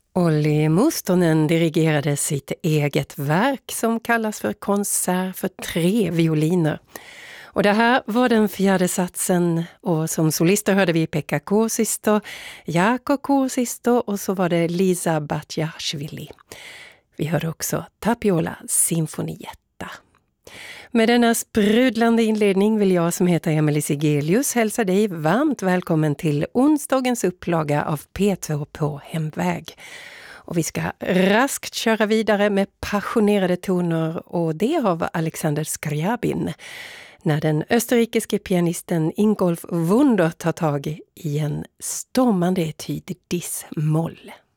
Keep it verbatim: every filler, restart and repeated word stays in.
Olli Mustonen dirigerade sitt eget verk som kallas för konsert för tre violiner. Och det här var den fjärde satsen, och som solister hörde vi Pekka Kuusisto, Jaakko Kuusisto och så var det Liisa Batjashvili. Vi hörde också Tapiola Sinfonietta. Med denna sprudlande inledning vill jag som heter Emelie Sigelius hälsa dig varmt välkommen till onsdagens upplaga av P två på Hemväg. Och vi ska raskt köra vidare med passionerade toner, och det av Alexander Skrjabin, när den österrikiske pianisten Ingolf Wunder tar tag i en stormande etyd diss-moll.